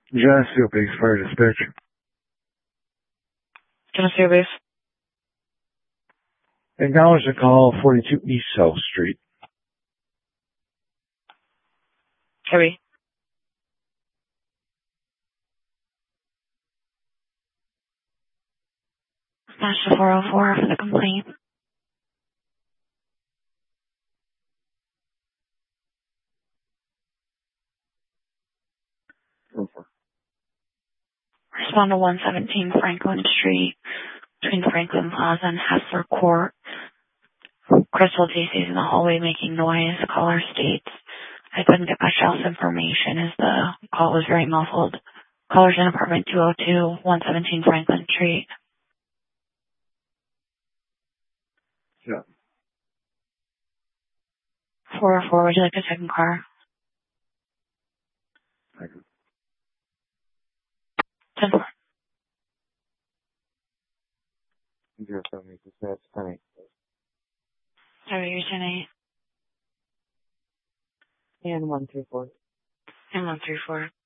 Geneseo Base Fire Dispatch. Geneseo Base. Acknowledge the call, 42 East South Street. Copy. Smash the 404 for the complaint. Respond to 117 Franklin Street, between Franklin Plaza and Hessler Court. Crystal JC's in the hallway making noise. Caller states, I couldn't get much else information as the call was very muffled. Caller's in apartment 202, 117 Franklin Street. Yeah. 404, would you like a second car? Thank you. 10-4. 078 dispatch, 10-8. Sorry, you're 10-8. And 134. And 134.